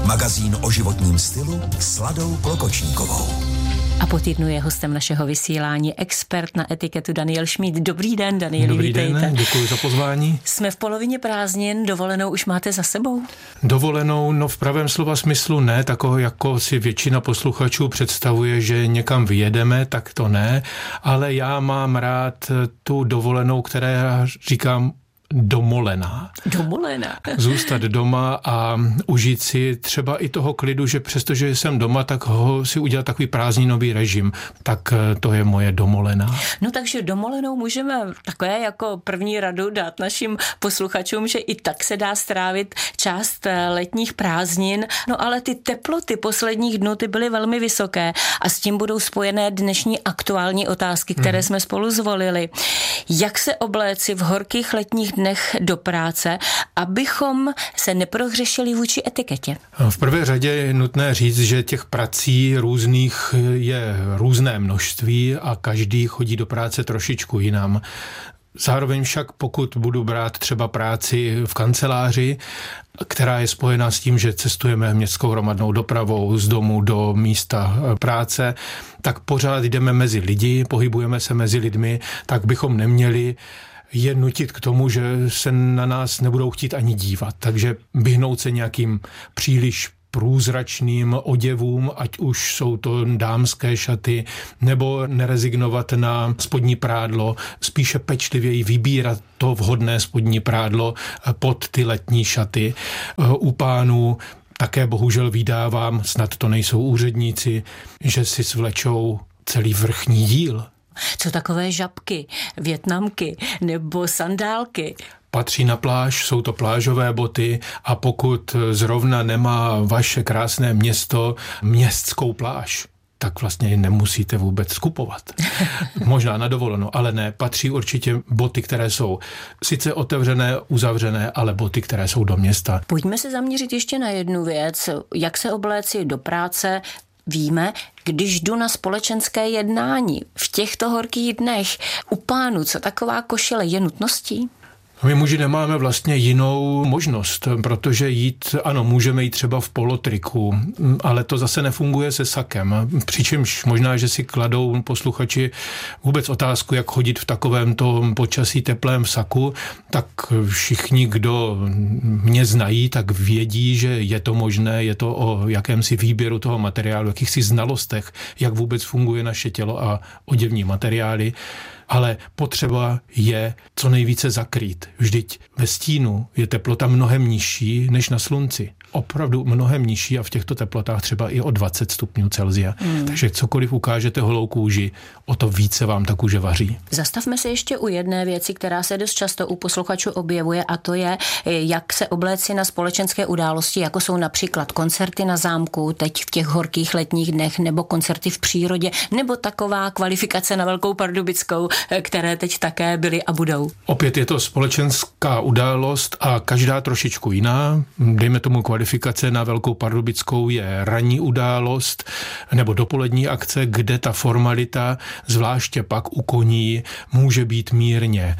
Magazín o životním stylu s Ladou Klokočníkovou. A po týdnu je hostem našeho vysílání expert na etiketu Daniel Šmíd. Dobrý den, Danieli, Dobrý vítejte. den, děkuji za pozvání. Jsme v polovině prázdnin, dovolenou už máte za sebou? Dovolenou, no v pravém slova smyslu ne, takového jako si většina posluchačů představuje, že někam vyjedeme, tak to ne, ale já mám rád tu dovolenou, která říkám domolená. Domolená. Zůstat doma a užít si třeba i toho klidu, že přestože jsem doma, tak si udělat takový prázdninový režim. Tak to je moje domolená. No takže domolenou můžeme takové jako první radu dát našim posluchačům, že i tak se dá strávit část letních prázdnin. No ale ty teploty posledních dnů ty byly velmi vysoké a s tím budou spojené dnešní aktuální otázky, které jsme spolu zvolili. Jak se obléci v horkých letních dnech do práce, abychom se neprohřešili vůči etiketě? V prvé řadě je nutné říct, že těch prací různých je různé množství a každý chodí do práce trošičku jinam. Zároveň však, pokud budu brát třeba práci v kanceláři, která je spojená s tím, že cestujeme městskou hromadnou dopravou z domu do místa práce, tak pořád jdeme mezi lidi, pohybujeme se mezi lidmi, tak bychom neměli je nutit k tomu, že se na nás nebudou chtít ani dívat. Takže vyhnout se nějakým příliš průzračným oděvům, ať už jsou to dámské šaty, nebo nerezignovat na spodní prádlo, spíše pečlivěji vybírat to vhodné spodní prádlo pod ty letní šaty. U pánů také bohužel vydávám, snad to nejsou úředníci, že si svlečou celý vrchní díl. Co takové žabky, vietnamky nebo sandálky? Patří na pláž, jsou to plážové boty a pokud zrovna nemá vaše krásné město městskou pláž, tak vlastně nemusíte vůbec skupovat. Možná na dovolenou, ale ne. Patří určitě boty, které jsou sice otevřené, uzavřené, ale boty, které jsou do města. Pojďme se zaměřit ještě na jednu věc. Jak se obléci do práce? Víme, když jdu na společenské jednání v těchto horkých dnech u pánů, co taková košile je nutností? My muži nemáme vlastně jinou možnost, protože můžeme jít třeba v polotriku, ale to zase nefunguje se sakem. Přičemž možná, že si kladou posluchači vůbec otázku, jak chodit v takovém tom počasí teplém v saku, tak všichni, kdo mě znají, tak vědí, že je to možné, je to o jakémsi výběru toho materiálu, jakýchsi znalostech, jak vůbec funguje naše tělo a oděvní materiály. Ale potřeba je co nejvíce zakrýt. Vždyť ve stínu je teplota mnohem nižší než na slunci. Opravdu mnohem nižší a v těchto teplotách třeba i o 20 stupňů Celsia. Takže cokoliv ukážete holou kůži, o to více vám ta kůže vaří. Zastavme se ještě u jedné věci, která se dost často u posluchačů objevuje, a to je, jak se obléci na společenské události, jako jsou například koncerty na zámku, teď v těch horkých letních dnech, nebo koncerty v přírodě, nebo taková kvalifikace na Velkou Pardubickou, které teď také byly a budou. Opět je to společenská událost a každá trošičku jiná. Dejme tomu kvalifikace na Velkou Pardubickou je ranní událost nebo dopolední akce, kde ta formalita, zvláště pak u koní, může být mírně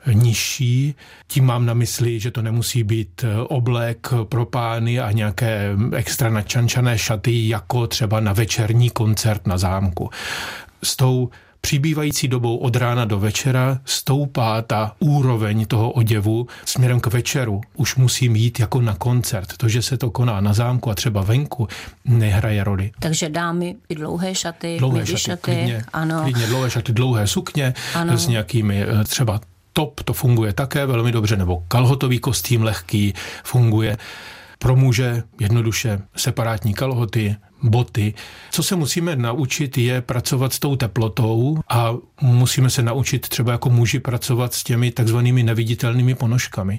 nižší. Tím mám na mysli, že to nemusí být oblek pro pány a nějaké extra načančané šaty, jako třeba na večerní koncert na zámku. S tou přibývající dobou od rána do večera stoupá ta úroveň toho oděvu směrem k večeru. Už musím jít jako na koncert. To, že se to koná na zámku a třeba venku, nehraje roli. Takže dámy i dlouhé šaty, klidně, ano. Klidně dlouhé šaty, dlouhé sukně, ano. S nějakými třeba top, to funguje také velmi dobře, nebo kalhotový kostým lehký funguje. Pro muže jednoduše separátní kalhoty, boty. Co se musíme naučit, je pracovat s tou teplotou a musíme se naučit třeba jako muži pracovat s těmi takzvanými neviditelnými ponožkami.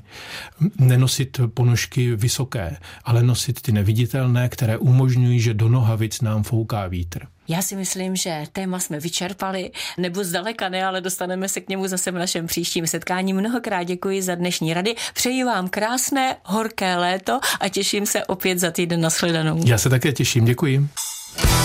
Nenosit ponožky vysoké, ale nosit ty neviditelné, které umožňují, že do nohavic nám fouká vítr. Já si myslím, že téma jsme vyčerpali, nebo zdaleka ne, ale dostaneme se k němu zase v našem příštím setkání. Mnohokrát děkuji za dnešní rady. Přeji vám krásné, horké léto a těším se opět za týden. Nashledanou. Já se také těším, děkuji.